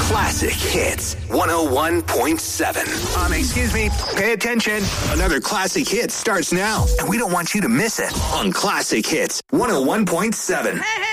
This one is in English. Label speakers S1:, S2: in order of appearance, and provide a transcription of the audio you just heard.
S1: Classic Hits 101.7. Excuse me, pay attention. Another Classic Hit starts now, and we don't want you to miss it on Classic Hits 101.7.